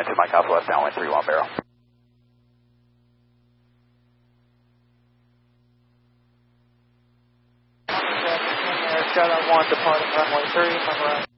I took Mike Alpha West, downwind 31 barrel. Skyline 1 departing runway 3, number